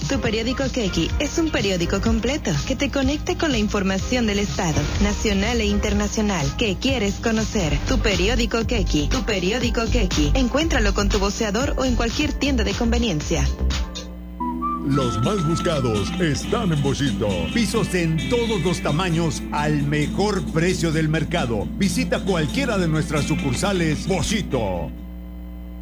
Tu periódico Keki es un periódico completo que te conecta con la información del Estado, nacional e internacional que quieres conocer. Tu periódico Keki. Tu periódico Keki. Encuéntralo con tu voceador o en cualquier tienda de conveniencia. Los más buscados están en Boschito. Pisos en todos los tamaños al mejor precio del mercado. Visita cualquiera de nuestras sucursales Boschito.